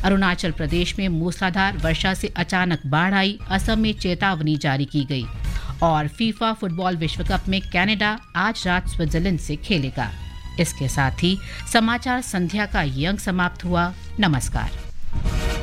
अरुणाचल प्रदेश में मूसलाधार वर्षा से अचानक बाढ़ आई, असम में चेतावनी जारी की गई। और फीफा फुटबॉल विश्व कप में कनाडा आज रात स्विट्जरलैंड से खेलेगा। इसके साथ ही समाचार संध्या का ये अंक समाप्त हुआ। नमस्कार।